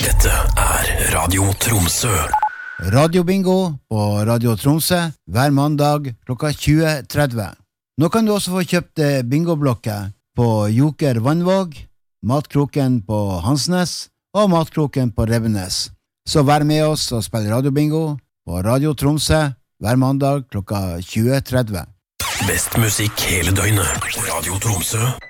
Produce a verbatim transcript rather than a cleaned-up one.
Dette er Radio Tromsø. Radio Bingo på Radio Tromsø hver mandag klokka tjue tretti. Nå kan du også få kjøpt bingoblokker på Joker Vannvåg, Matkroken på Hansnes og Matkroken på Revenes. Så vær med oss og spill Radio Bingo på Radio Tromsø hver mandag klokka tjue tretti. Best musikk hele døgnet. Radio Tromsø